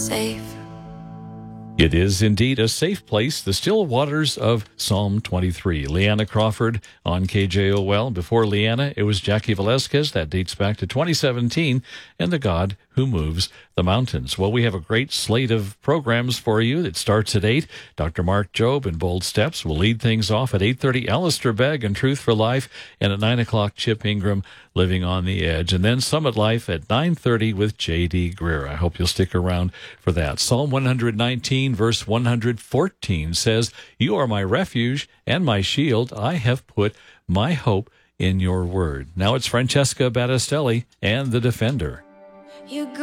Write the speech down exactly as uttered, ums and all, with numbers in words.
safe. It is indeed a safe place, the still waters of Psalm twenty-three. Leanna Crawford on K J O L. Before Leanna, it was Jackie Velasquez. That dates back to twenty seventeen, and The God Who Moves the Mountains. Well, we have a great slate of programs for you that starts at eight. Doctor Mark Jobe and Bold Steps will lead things off at eight thirty. Alistair Begg and Truth for Life, and at nine o'clock, Chip Ingram, Living on the Edge. And then Summit Life at nine thirty with J D. Greer. I hope you'll stick around for that. Psalm one nineteen, verse one fourteen says, "You are my refuge and my shield. I have put my hope in your word." Now it's Francesca Battistelli and The Defender. You